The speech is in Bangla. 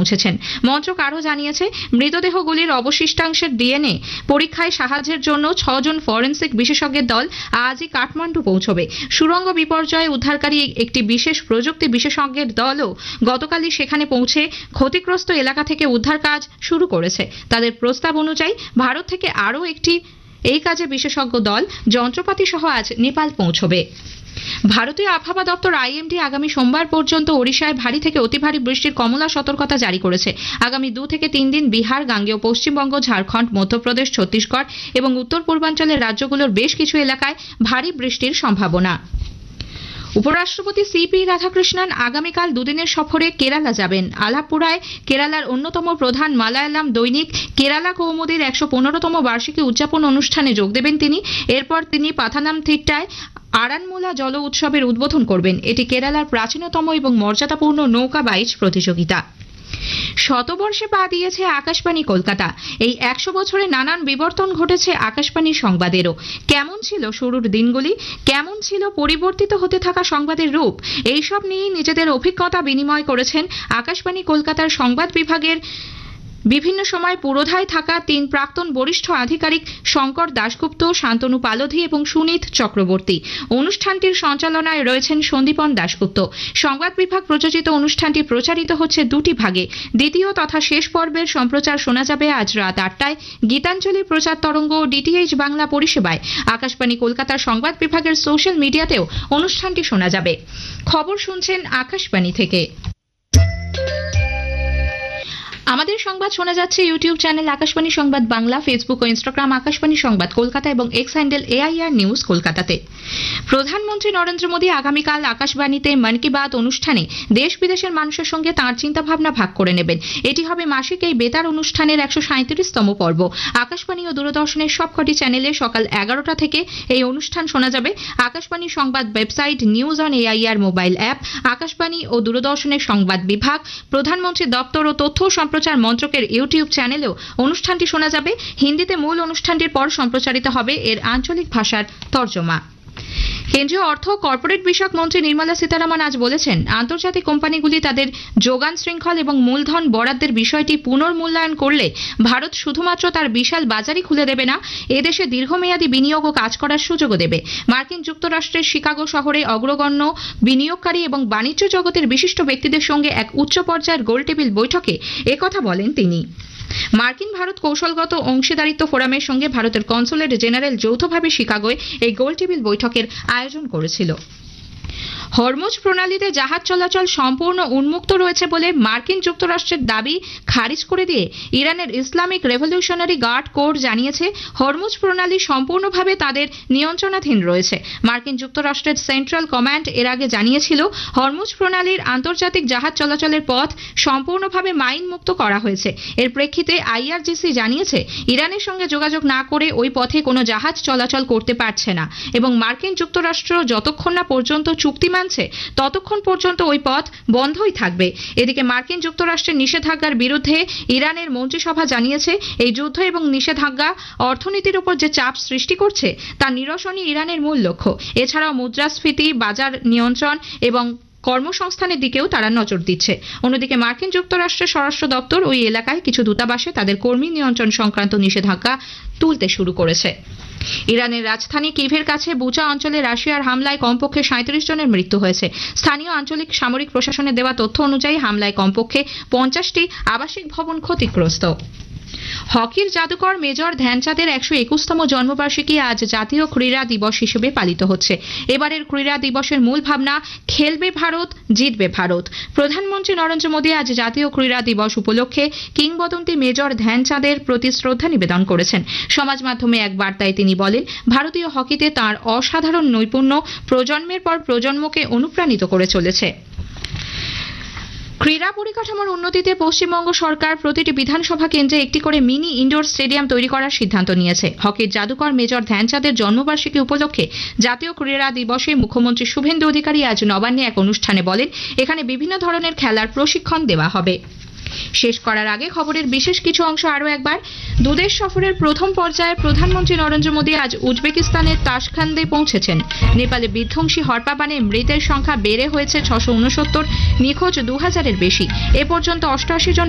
পৌঁছেছেন। মন্ত্রক আরও জানিয়েছে, মৃতদেহগুলির অবশিষ্টাংশের ডিএনএ পরীক্ষায় সাহায্যের জন্য 6 জন ফরেন্সিক বিশেষজ্ঞের দল আজই কাঠমান্ডু পৌঁছবে। সুড়ঙ্গ বিপর্যয়ে উদ্ধারকারী একটি বিশেষ প্রযুক্তি বিশেষজ্ঞের দলও গতকালই সেখানে পৌঁছে ক্ষতিগ্রস্ত এলাকা থেকে উদ্ধার কাজ শুরু করেছে। তাদের প্রস্তাব অনুযায়ী ভারত থেকে আরও একটি এই কাজে বিশেষজ্ঞ দল যন্ত্রপাতি সহ আজ নেপাল পৌঁছবে। ভারতীয় আবহাওয়া দপ্তর আইএমডি আগামী সোমবার পর্যন্ত ওড়িশায় ভারী থেকে অতি ভারী বৃষ্টির কমলা সতর্কতা জারি করেছে। আগামী 2 থেকে 3 দিন বিহার, গাঙ্গেয় পশ্চিমবঙ্গ, ঝাড়খণ্ড, মধ্যপ্রদেশ, ছত্তিশগড় এবং উত্তর পূর্বাঞ্চলের রাজ্যগুলোর বেশ কিছু এলাকায় ভারী বৃষ্টির সম্ভাবনা। উপরাষ্ট্রপতি সিপি রাধাকৃষ্ণন আগামীকাল দুদিনের সফরে কেরালা যাবেন। আলাপ্পুরায় কেরালার অন্যতম প্রধান মালায়ালাম দৈনিক কেরালা কৌমুদির 115তম বার্ষিকী উদযাপন অনুষ্ঠানে যোগ দেবেন তিনি। এরপর তিনি পাথানামথিট্টায় আরানমুলা জল উৎসবের উদ্বোধন করবেন। এটি কেরালার প্রাচীনতম এবং মর্যাদাপূর্ণ নৌকা বাইচ প্রতিযোগিতা। শতবর্ষে পা দিয়েছে আকাশবাণী কলকাতা। এই 100 বছরে নানান বিবর্তন ঘটেছে আকাশবাণীর সংবাদেরও। কেমন ছিল শুরুর দিনগুলি, কেমন ছিল পরিবর্তিত হতে থাকা সংবাদের রূপ, এইসব নিয়েই নিজেদের অভিজ্ঞতা বিনিময় করেছেন আকাশবাণী কলকাতার সংবাদ বিভাগের বিভিন্ন সময় পুরোধায় থাকা 3 প্রাক্তন বরিষ্ঠ আধিকারিক শঙ্কর দাশগুপ্ত, শান্তনু পালোধি এবং সুনীত চক্রবর্তী। অনুষ্ঠানটির সঞ্চালনায় রয়েছেন সন্দীপন দাশগুপ্ত। সংবাদ বিভাগ প্রযোজিত অনুষ্ঠানটি প্রচারিত হচ্ছে 2টি ভাগে। দ্বিতীয় তথা শেষ পর্বের সম্প্রচার শোনা যাবে আজ রাত 8টায় গীতাঞ্জলি প্রচার তরঙ্গ ডিটিএইচ বাংলা পরিষেবায়। আকাশবাণী কলকাতার সংবাদ বিভাগের সোশ্যাল মিডিয়াতেও অনুষ্ঠানটি শোনা যাবে। খবর শুনছেন আকাশবাণী থেকে। আমাদের সংবাদ শোনা যাচ্ছে ইউটিউব চ্যানেল আকাশবাণী সংবাদ বাংলা, ফেসবুক ও ইনস্টাগ্রাম আকাশবাণী সংবাদ কলকাতা এবং এক্স হ্যান্ডেল এআইআর নিউজ কলকাতাতে। প্রধানমন্ত্রী নরেন্দ্র মোদী আগামীকাল আকাশবাণীতে মন কি বাত অনুষ্ঠানে দেশ বিদেশের মানুষের সঙ্গে তাঁর চিন্তাভাবনা ভাগ করে নেবেন। এটি হবে মাসিক এই বেতার অনুষ্ঠানের 137তম পর্ব। আকাশবাণী ও দূরদর্শনের সবকটি চ্যানেলে সকাল 11টা থেকে এই অনুষ্ঠান শোনা যাবে। আকাশবাণী সংবাদ website, news on AIR mobile app, Akashvani ও দূরদর্শনের সংবাদ বিভাগ, প্রধানমন্ত্রী দপ্তর ও তথ্য সম্প্রচার মন্ত্রকের ইউটিউব চ্যানেলেও অনুষ্ঠানটি শোনা যাবে। হিন্দিতে মূল অনুষ্ঠানটির পর সম্প্রচারিত হবে এর আঞ্চলিক ভাষার তর্জমা। কেন্দ্রীয় অর্থ ও কর্পোরেট বিষয়ক মন্ত্রী নির্মলা সীতারামন আজ বলেছেন, আন্তর্জাতিক কোম্পানিগুলি তাদের যোগান শৃঙ্খল এবং মূলধন বরাদ্দের বিষয়টি পুনর্মূল্যায়ন করলে ভারত শুধুমাত্র তার বিশাল বাজারই খুলে দেবে না, এদেশে দীর্ঘমেয়াদী বিনিয়োগ ও কাজ করার সুযোগও দেবে। মার্কিন যুক্তরাষ্ট্রের শিকাগো শহরে অগ্রগণ্য বিনিয়োগকারী এবং বাণিজ্য জগতের বিশিষ্ট ব্যক্তিদের সঙ্গে এক উচ্চ পর্যায়ের গোলটেবিল বৈঠকে একথা বলেন তিনি। মার্কিন ভারত কৌশলগত অংশীদারিত্ব ফোরামের সঙ্গে ভারতের কনসুলেট জেনারেল যৌথভাবে শিকাগোয় এই গোলটেবিল বৈঠকের আয়োজন করেছিল। হরমুজ প্রণালীতে জাহাজ চলাচল সম্পূর্ণ উন্মুক্ত রয়েছে বলে মার্কিন যুক্তরাষ্ট্রের দাবি খারিজ করে দিয়ে ইরানের ইসলামিক রেভলিউশনারি গার্ড কোর জানিয়েছে, হরমুজ প্রণালী সম্পূর্ণভাবে তাদের নিয়ন্ত্রণাধীন রয়েছে। মার্কিন যুক্তরাষ্ট্রের সেন্ট্রাল কমান্ড এর আগে জানিয়েছিল, হরমুজ প্রণালীর আন্তর্জাতিক জাহাজ চলাচলের পথ সম্পূর্ণভাবে মাইন মুক্ত করা হয়েছে। এর প্রেক্ষিতে আইআরজিসি জানিয়েছে, ইরানের সঙ্গে যোগাযোগ না করে ওই পথে কোনো জাহাজ চলাচল করতে পারছে না এবং মার্কিন যুক্তরাষ্ট্র যতক্ষণ না পর্যন্ত চুক্তি মানছে ততক্ষণ পর্যন্ত ওই পথ বন্ধই থাকবে। এদিকে মার্কিন যুক্তরাষ্ট্রের নিষেধাজ্ঞার বিরুদ্ধে ইরানের মন্ত্রিসভা জানিয়েছে, এই যুদ্ধ এবং নিষেধাজ্ঞা অর্থনীতির উপর যে চাপ সৃষ্টি করছে তার নিরসনই ইরানের মূল লক্ষ্য। এছাড়াও মুদ্রাস্ফীতি, বাজার নিয়ন্ত্রণ এবং কর্মসংস্থানের দিকেও তারা নজর দিচ্ছে। অন্যদিকে মার্কিন যুক্তরাষ্ট্রের স্বরাষ্ট্র দপ্তর ওই এলাকায় কিছু দূতাবাসে তাদের কর্মী নিয়ন্ত্রণ সংক্রান্ত নিষেধাজ্ঞা তুলতে শুরু করেছে। ইরানের রাজধানী কিভের কাছে বুচা অঞ্চলে রাশিয়ার হামলায় কমপক্ষে 37 জনের মৃত্যু হয়েছে। স্থানীয় আঞ্চলিক সামরিক প্রশাসনের দেওয়া তথ্য অনুযায়ী হামলায় কমপক্ষে 50টি আবাসিক ভবন ক্ষতিগ্রস্ত। হকির জাদুকর মেজর ধ্যানচাঁদের 121তম জন্মবার্ষিকী আজ জাতীয় ক্রীড়া দিবস হিসেবে পালিত হচ্ছে। এবারের ক্রীড়া দিবসের মূল ভাবনা, খেলবে ভারত, জিতবে ভারত। প্রধানমন্ত্রী নরেন্দ্র মোদী আজ জাতীয় ক্রীড়া দিবস উপলক্ষে কিংবদন্তি মেজর ধ্যানচাঁদের প্রতি শ্রদ্ধা নিবেদন করেছেন। সমাজ মাধ্যমে এক বার্তায় তিনি বলেন, ভারতীয় হকিতে তাঁর অসাধারণ নৈপুণ্য প্রজন্মের পর প্রজন্মকে অনুপ্রাণিত করে চলেছে। ক্রীড়া পরিকাঠামোর উন্নতিতে পশ্চিমবঙ্গ সরকার প্রতিটি বিধানসভা কেন্দ্রে একটি করে মিনি ইনডোর স্টেডিয়াম তৈরি করার সিদ্ধান্ত নিয়েছে। হকির জাদুকর মেজর ধ্যানচাঁদের জন্মবার্ষিকী উপলক্ষে জাতীয় ক্রীড়া দিবসে মুখ্যমন্ত্রী শুভেন্দু অধিকারী আজ নবান্নে এক অনুষ্ঠানে বলেন, এখানে বিভিন্ন ধরনের খেলার প্রশিক্ষণ দেওয়া হবে। শেষ করার আগে খবরের বিশেষ কিছু অংশ আরও একবার। দুদেশ সফরের প্রথম পর্যায়ে প্রধানমন্ত্রী নরেন্দ্র মোদী আজ উজবেকিস্তানের তাশখান্দে পৌঁছেছেন। নেপালে বিধ্বংসী হরপাবানে মৃতের সংখ্যা বেড়ে হয়েছে 669, নিখোঁজ 2000-এর বেশি। এ পর্যন্ত 88 জন